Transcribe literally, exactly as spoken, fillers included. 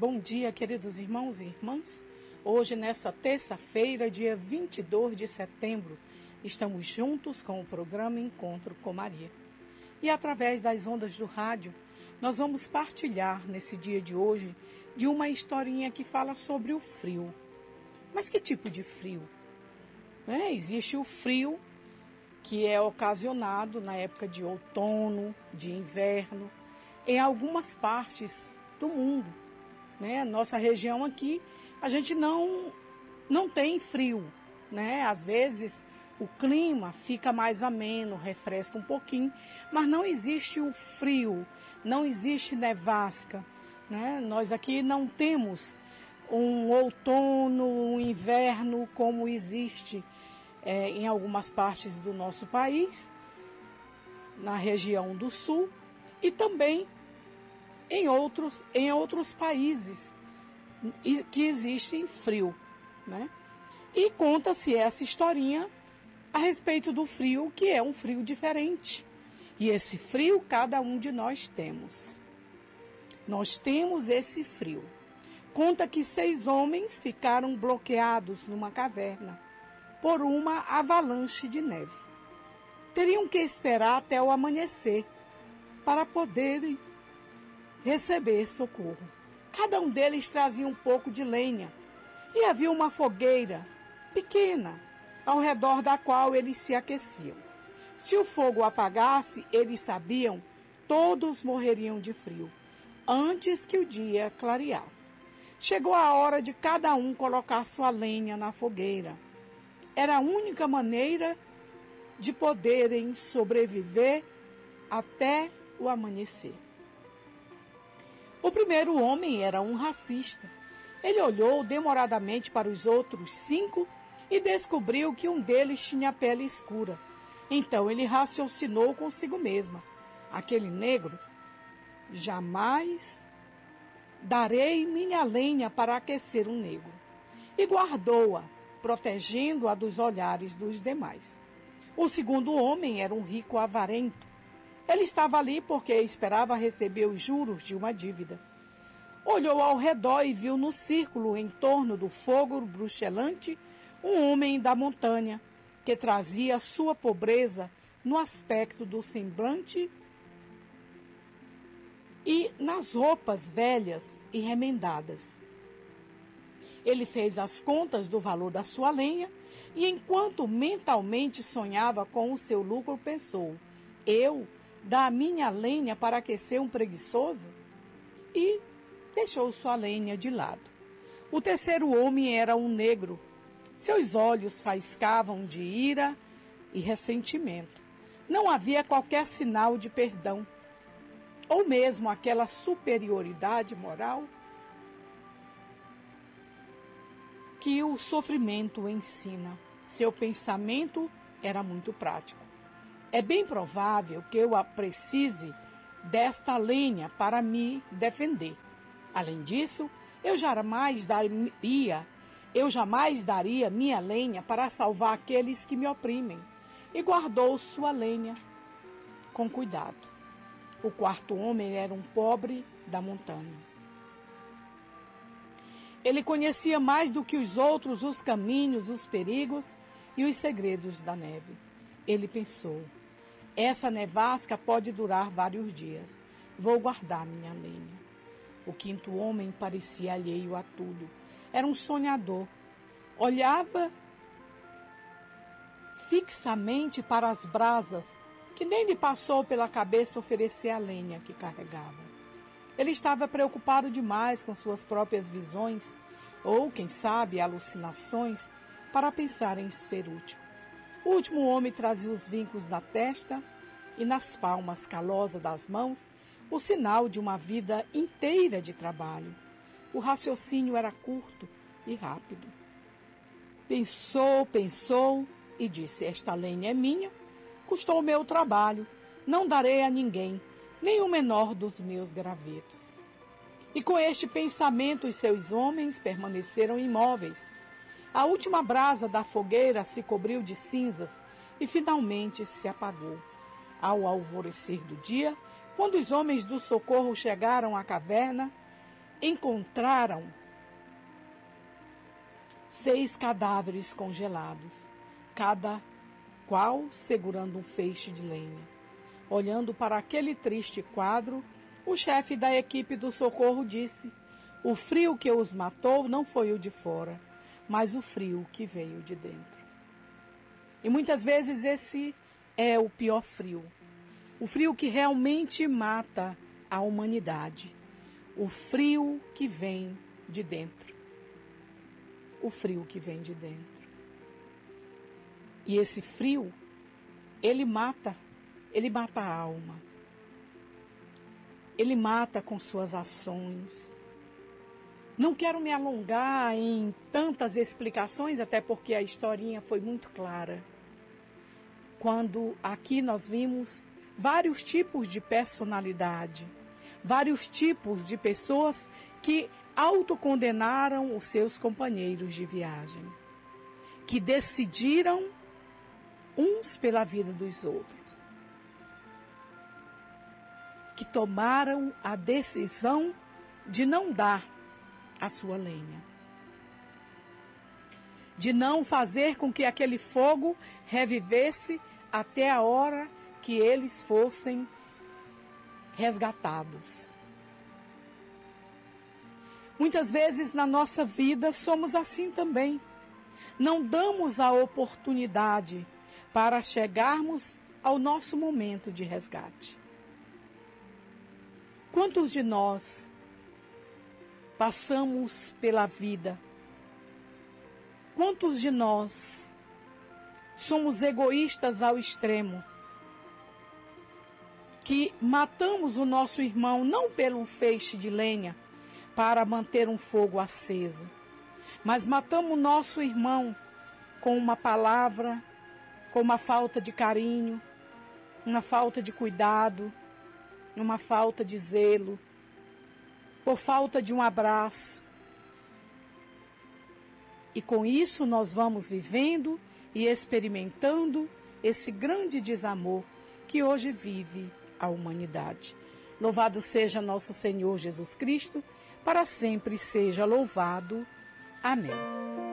Bom dia, queridos irmãos e irmãs. Hoje, nessa terça-feira, dia vinte e dois de setembro, estamos juntos com o programa Encontro com Maria. E através das ondas do rádio, nós vamos partilhar nesse dia de hoje de uma historinha que fala sobre o frio. Mas que tipo de frio? É, existe o frio que é ocasionado na época de outono, de inverno, em algumas partes do mundo. Né? Nossa região aqui, a gente não, não tem frio. Né? Às vezes o clima fica mais ameno, refresca um pouquinho, mas não existe o frio, não existe nevasca. Né? Nós aqui não temos um outono, um inverno como existe é, em algumas partes do nosso país, na região do sul e também em outros, em outros países que existem frio. Né? E conta-se essa historinha a respeito do frio, que é um frio diferente. E esse frio cada um de nós temos. Nós temos esse frio. Conta que seis homens ficaram bloqueados numa caverna por uma avalanche de neve. Teriam que esperar até o amanhecer para poderem receber socorro. Cada um deles trazia um pouco de lenha e havia uma fogueira pequena ao redor da qual eles se aqueciam. Se o fogo apagasse, eles sabiam, todos morreriam de frio antes que o dia clareasse. Chegou a hora de cada um colocar sua lenha na fogueira. Era a única maneira de poderem sobreviver até o amanhecer. O primeiro homem era um racista. Ele olhou demoradamente para os outros cinco e descobriu que um deles tinha a pele escura. Então ele raciocinou consigo mesma: aquele negro, jamais darei minha lenha para aquecer um negro. E guardou-a, protegendo-a dos olhares dos demais. O segundo homem era um rico avarento. Ele estava ali porque esperava receber os juros de uma dívida. Olhou ao redor e viu no círculo em torno do fogo bruxelante um homem da montanha, que trazia sua pobreza no aspecto do semblante e nas roupas velhas e remendadas. Ele fez as contas do valor da sua lenha e, enquanto mentalmente sonhava com o seu lucro, pensou: eu dar minha lenha para aquecer um preguiçoso? E deixou sua lenha de lado. O terceiro homem era um negro. Seus olhos faiscavam de ira e ressentimento. Não havia qualquer sinal de perdão, ou mesmo aquela superioridade moral que o sofrimento ensina. Seu pensamento era muito prático. É bem provável que eu precise desta lenha para me defender. Além disso, eu jamais daria, eu jamais daria minha lenha para salvar aqueles que me oprimem. E guardou sua lenha com cuidado. O quarto homem era um pobre da montanha. Ele conhecia mais do que os outros os caminhos, os perigos e os segredos da neve. Ele pensou: essa nevasca pode durar vários dias. Vou guardar minha lenha. O quinto homem parecia alheio a tudo. Era um sonhador. Olhava fixamente para as brasas, que nem lhe passou pela cabeça oferecer a lenha que carregava. Ele estava preocupado demais com suas próprias visões, ou, quem sabe, alucinações, para pensar em ser útil. O último homem trazia os vincos na testa e nas palmas calosas das mãos, o sinal de uma vida inteira de trabalho. O raciocínio era curto e rápido. Pensou, pensou e disse: esta lenha é minha, custou o meu trabalho, não darei a ninguém, nem o menor dos meus gravetos. E com este pensamento os seus homens permaneceram imóveis. A última brasa da fogueira se cobriu de cinzas e finalmente se apagou. Ao alvorecer do dia, quando os homens do socorro chegaram à caverna, encontraram seis cadáveres congelados, cada qual segurando um feixe de lenha. Olhando para aquele triste quadro, o chefe da equipe do socorro disse: o frio que os matou não foi o de fora, mas o frio que veio de dentro. E muitas vezes esse é o pior frio. O frio que realmente mata a humanidade. O frio que vem de dentro. O frio que vem de dentro. E esse frio, ele mata, ele mata a alma. Ele mata com suas ações. Não quero me alongar em tantas explicações, até porque a historinha foi muito clara. Quando aqui nós vimos vários tipos de personalidade, vários tipos de pessoas que autocondenaram os seus companheiros de viagem, que decidiram uns pela vida dos outros, que tomaram a decisão de não dar a sua lenha, de não fazer com que aquele fogo revivesse até a hora que eles fossem resgatados. Muitas vezes na nossa vida somos assim também. Não damos a oportunidade para chegarmos ao nosso momento de resgate. Quantos de nós passamos pela vida? Quantos de nós somos egoístas ao extremo, que matamos o nosso irmão não pelo feixe de lenha para manter um fogo aceso, mas matamos o nosso irmão com uma palavra, com uma falta de carinho, uma falta de cuidado, uma falta de zelo, por falta de um abraço. E com isso nós vamos vivendo e experimentando esse grande desamor que hoje vive a humanidade. Louvado seja nosso Senhor Jesus Cristo, para sempre seja louvado. Amém.